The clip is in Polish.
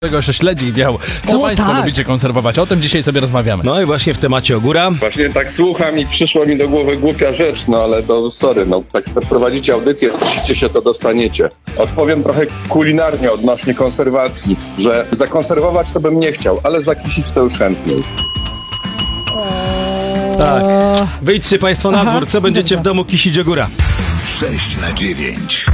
Tego jeszcze śledzik wjechał. Co państwo lubicie konserwować? O tym dzisiaj sobie rozmawiamy. No i właśnie w temacie ogóra. Właśnie tak słucham i przyszła mi do głowy głupia rzecz, no ale to sorry, no tak prowadzicie audycję, musicie się to dostaniecie. Odpowiem trochę kulinarnie odnośnie konserwacji, że zakonserwować to bym nie chciał, ale zakisić to już chętniej. Tak. Wyjdźcie państwo na dwór, co będziecie w domu kisić ogóra? 6 na 9.